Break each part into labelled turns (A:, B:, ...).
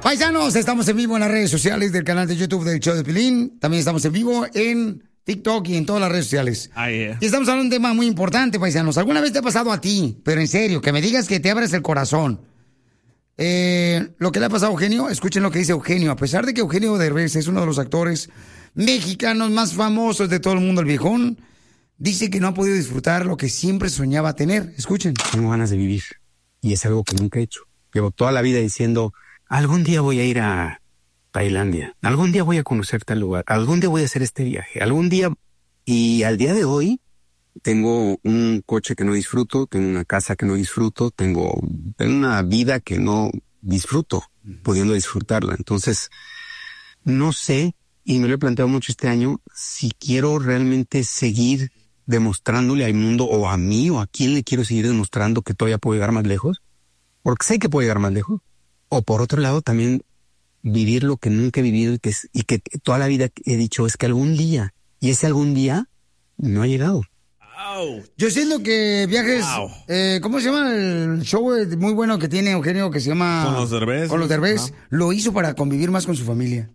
A: Paisanos, estamos en vivo en las redes sociales del canal de YouTube del Show de Piolín. También estamos en vivo en TikTok y en todas las redes sociales. Y estamos hablando de un tema muy importante, paisanos. ¿Alguna vez te ha pasado a ti, pero en serio, que me digas que te abres el corazón? Lo que le ha pasado a Eugenio, escuchen lo que dice Eugenio. A pesar de que Eugenio Derbez es uno de los actores mexicanos más famosos de todo el mundo, el viejón, dice que no ha podido disfrutar lo que siempre soñaba tener. Escuchen.
B: Tengo ganas de vivir y es algo que nunca he hecho. Llevo toda la vida diciendo, algún día voy a ir a Tailandia, algún día voy a conocer tal lugar, algún día voy a hacer este viaje, algún día... Y al día de hoy tengo un coche que no disfruto, tengo una casa que no disfruto, tengo una vida que no disfruto, pudiendo disfrutarla. Entonces, no sé, y me lo he planteado mucho este año, si quiero realmente seguir demostrándole al mundo o a mí o a quién le quiero seguir demostrando que todavía puedo llegar más lejos, porque sé que puedo llegar más lejos. O por otro lado también vivir lo que nunca he vivido y que toda la vida he dicho es que algún día, y ese algún día no ha llegado.
A: Yo siento que viajes, ¿cómo se llama el show muy bueno que tiene Eugenio que se llama?
C: Con los Derbez.
A: Con los Derbez. Lo hizo para convivir más con su familia.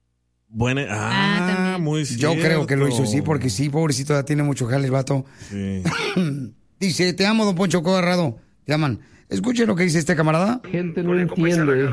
C: Muy cierto.
A: Yo creo que lo hizo, sí, porque sí, pobrecito, ya tiene mucho jale el vato.
C: Sí.
A: Dice, te amo, don Poncho Corrado. Te aman. Escuche lo que dice este camarada.
D: Gente no entiende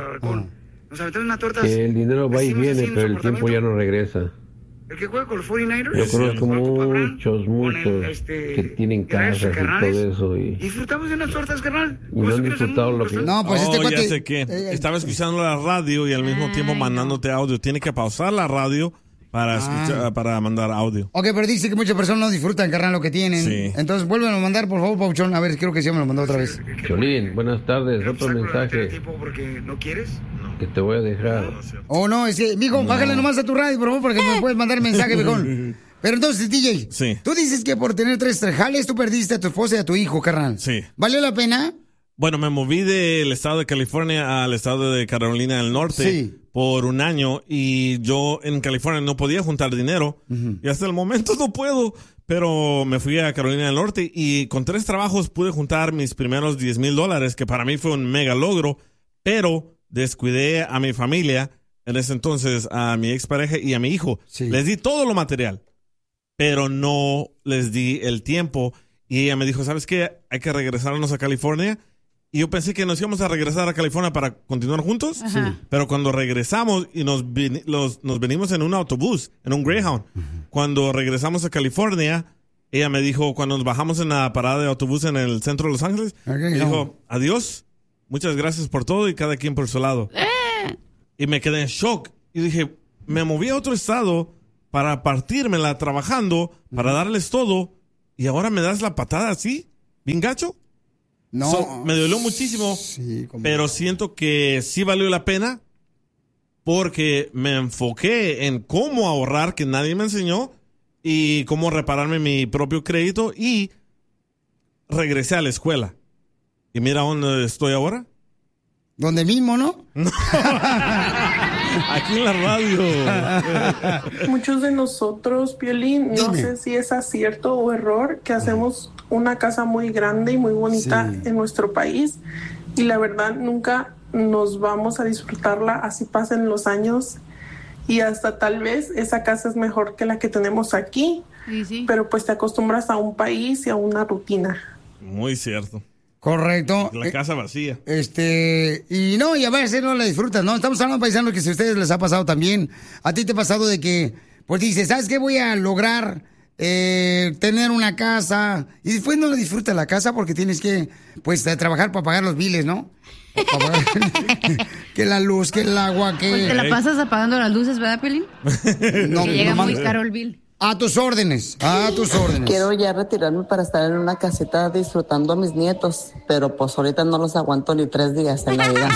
D: que el dinero va y viene, pero el tiempo ya no regresa.
E: El que juega con los 49ers.
D: Yo conozco muchos que tienen casas y todo eso. Y
E: disfrutamos de unas tortas, carnal.
D: Y no han disfrutado lo que...
A: No, pues este cuate...
C: ya sé qué. Estaba escuchando la radio y al mismo tiempo mandándote audio. Tiene que pausar la radio para escuchar, para mandar audio.
A: Ok, pero dice que muchas personas no disfrutan, carnal, lo que tienen.
C: Sí.
A: Entonces, vuelven a mandar, por favor, Pauchón. A ver, creo que sí me lo mandó otra vez.
D: Cholín, buenas tardes. Otro mensaje.
E: Porque no quieres.
D: Que te voy a dejar.
A: Oh, no, es que, mijo, bájale nomás a tu radio, por favor, porque me puedes mandar mensaje, mijón. Pero entonces, DJ, tú dices que por tener 3 jales, tú perdiste a tu esposa y a tu hijo, carnal.
C: Sí.
A: ¿Valió la pena?
C: Bueno, me moví del estado de California al estado de Carolina del Norte por un año y yo en California no podía juntar dinero y hasta el momento no puedo, pero me fui a Carolina del Norte y con 3 trabajos pude juntar mis primeros $10,000, que para mí fue un mega logro, pero descuidé a mi familia, en ese entonces a mi expareja y a mi hijo. Les di todo lo material, pero no les di el tiempo y ella me dijo, ¿sabes qué? Hay que regresarnos a California. Y yo pensé que nos íbamos a regresar a California para continuar juntos. Pero cuando regresamos y nos venimos en un autobús, en un Greyhound. Cuando regresamos a California, ella me dijo, cuando nos bajamos en la parada de autobús en el centro de Los Ángeles, me dijo, adiós, muchas gracias por todo y cada quien por su lado. Y me quedé en shock. Y dije, me moví a otro estado para partírmela trabajando, para darles todo, y ahora me das la patada así, bien gacho.
A: No.
C: Me dolió muchísimo, pero siento que sí valió la pena porque me enfoqué en cómo ahorrar, que nadie me enseñó, y cómo repararme mi propio crédito, y regresé a la escuela. ¿Y mira dónde estoy ahora?
A: ¿Dónde mismo, no?
C: Aquí en la radio.
F: Muchos de nosotros, Piolín, no sé si es acierto o error, que hacemos una casa muy grande y muy bonita en nuestro país y la verdad nunca nos vamos a disfrutarla, así pasen los años y hasta tal vez esa casa es mejor que la que tenemos aquí, pero pues te acostumbras a un país y a una rutina.
C: Muy cierto.
A: Correcto.
C: La casa vacía.
A: Y no, y a veces no la disfrutas, ¿no? Estamos hablando, paisanos, que si a ustedes les ha pasado también, a ti te ha pasado de que, pues dices, ¿sabes qué? Voy a lograr tener una casa, y después no la disfrutas la casa porque tienes que, pues, trabajar para pagar los biles, ¿no? Que la luz, que el agua, que...
G: Pues te la pasas apagando las luces, ¿verdad, Pelín?
A: No,
G: que llega
A: no,
G: muy caro el bill.
A: A tus órdenes, a tus órdenes.
H: Quiero ya retirarme para estar en una casita disfrutando a mis nietos, pero pues ahorita no los aguanto ni 3 días en la vida.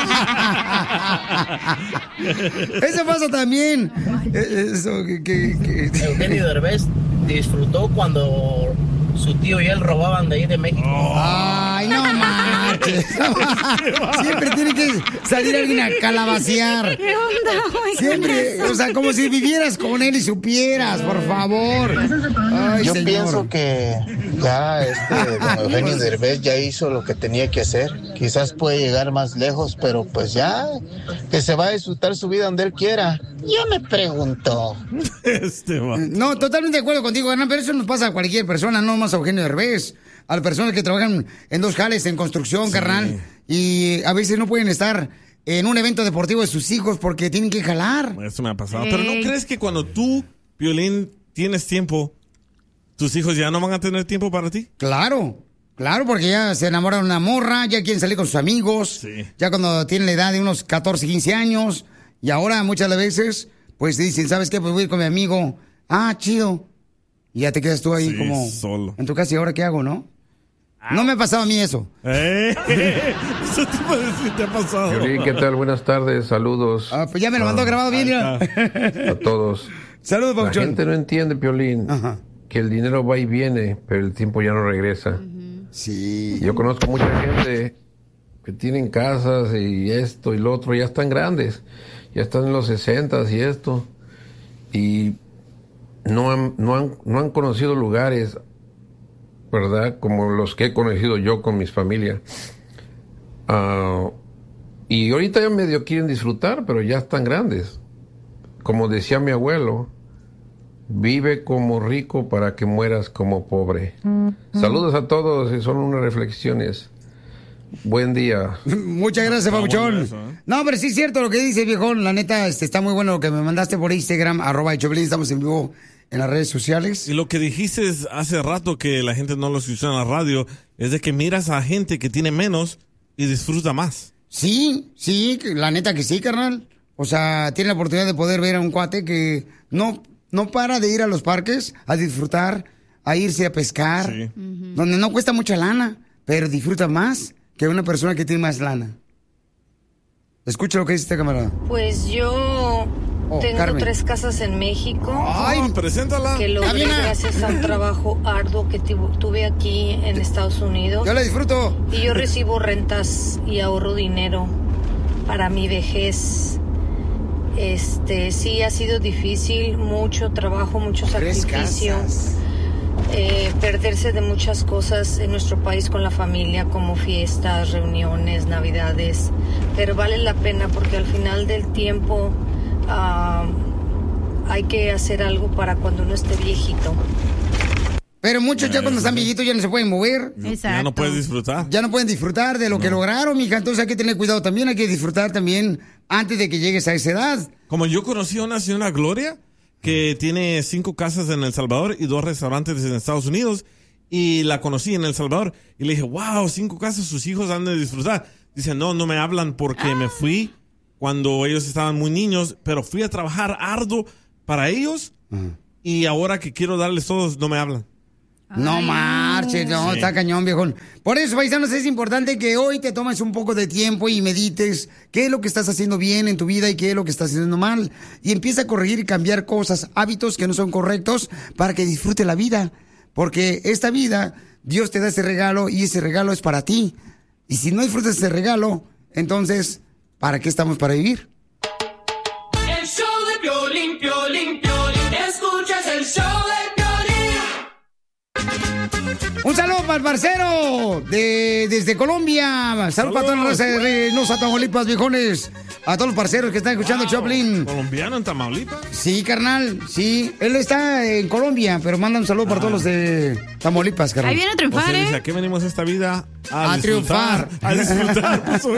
A: Eso pasa también. Eso que...
I: Eugenio Derbez disfrutó cuando su tío y él robaban de ahí de México.
A: Ay, no más. marches. Siempre tiene que salir alguien a calabacear.
G: ¿Qué onda?
A: Siempre, o sea, como si vivieras con él y supieras, por favor. Ay,
I: yo
A: señor.
I: pienso que ya don Eugenio Derbez ya hizo lo que tenía que hacer. Quizás puede llegar más lejos, pero pues ya que se va a disfrutar su vida donde él quiera. Yo me pregunto.
A: No, totalmente de acuerdo contigo, Hernán, pero eso nos pasa a cualquier persona, no más a Eugenio Derbez. A las personas que trabajan en 2 jales en construcción, carnal, y a veces no pueden estar en un evento deportivo de sus hijos porque tienen que jalar.
C: Eso me ha pasado. Pero ¿no crees que cuando tú, Piolín, tienes tiempo, tus hijos ya no van a tener tiempo para ti?
A: Claro, porque ya se enamoran de una morra, ya quieren salir con sus amigos, ya cuando tienen la edad de unos 14, 15 años, y ahora muchas de las veces, pues dicen, ¿sabes qué? Pues voy a ir con mi amigo. Ah, chido. Y ya te quedas tú ahí como
C: solo.
A: En tu casa, ¿y ahora qué hago, no? No me ha pasado a mí eso.
C: Eso te ha pasado.
D: Piolín, ¿qué tal? Buenas tardes, saludos.
A: Pues ya me lo mandó grabado bien, mira.
D: A todos.
A: Saludos, Pauchón.
D: La gente no entiende, Piolín, que el dinero va y viene, pero el tiempo ya no regresa.
A: Sí.
D: Yo conozco mucha gente que tienen casas y esto y lo otro, ya están grandes, ya están en los 60s y esto, y no han conocido lugares, ¿verdad? Como los que he conocido yo con mis familias. Y ahorita ya medio quieren disfrutar, pero ya están grandes. Como decía mi abuelo, vive como rico para que mueras como pobre. Saludos a todos y son unas reflexiones. Buen día.
A: Muchas gracias, Pabuchón. No, pero sí es cierto lo que dice, viejón. La neta, está muy bueno lo que me mandaste por Instagram, @Choplin. Estamos en vivo en las redes sociales.
C: Y lo que dijiste hace rato que la gente no lo escuchó en la radio, es de que miras a gente que tiene menos y disfruta más.
A: Sí, la neta que sí, carnal. O sea, tiene la oportunidad de poder ver a un cuate que no para de ir a los parques a disfrutar, a irse a pescar, donde no cuesta mucha lana, pero disfruta más que una persona que tiene más lana. Escucha lo que dice esta camarada.
J: Pues yo tengo
A: Carmen.
J: 3 casas en México.
C: Ay, preséntala.
J: Que logré gracias a un trabajo arduo que tuve aquí en Estados Unidos.
A: Yo la disfruto.
J: Y yo recibo rentas y ahorro dinero para mi vejez. Sí ha sido difícil, mucho trabajo, mucho sacrificio. Perderse de muchas cosas en nuestro país con la familia, como fiestas, reuniones, navidades, pero vale la pena porque al final del tiempo hay que hacer algo para cuando uno esté viejito.
A: Pero muchos ya cuando están viejitos ya no se pueden mover.
C: Exacto. Ya no puedes disfrutar.
A: Ya no pueden disfrutar de lo que lograron, mija. Entonces hay que tener cuidado también, hay que disfrutar también antes de que llegues a esa edad.
C: Como yo conocí a una señora Gloria que tiene 5 casas en El Salvador y 2 restaurantes en Estados Unidos, y la conocí en El Salvador y le dije, wow, 5 casas, sus hijos han de disfrutar. Dice, no me hablan porque me fui cuando ellos estaban muy niños, pero fui a trabajar arduo para ellos y ahora que quiero darles todos, no me hablan.
A: No marches, no, está cañón, viejón. Por eso, paisanos, es importante que hoy te tomes un poco de tiempo y medites qué es lo que estás haciendo bien en tu vida y qué es lo que estás haciendo mal. Y empieza a corregir y cambiar cosas, hábitos que no son correctos para que disfrute la vida. Porque esta vida, Dios te da ese regalo y ese regalo es para ti. Y si no disfrutas ese regalo, entonces, ¿para qué estamos para vivir?
K: El show de Piolín, Piolín, Piolín. Escuchas el show de
A: Un saludo para el parcero desde Colombia. Saludos para toda la raza de Reynosa, Tamaulipas, viejones. A todos los parceros que están escuchando Choplin.
C: ¿Colombiano en Tamaulipas?
A: Sí, carnal, sí. Él está en Colombia, pero manda un saludo para todos los de Tamaulipas, carnal.
G: Ahí viene a triunfar,
C: Dice, ¿a qué venimos esta vida?
A: A triunfar.
C: A disfrutar.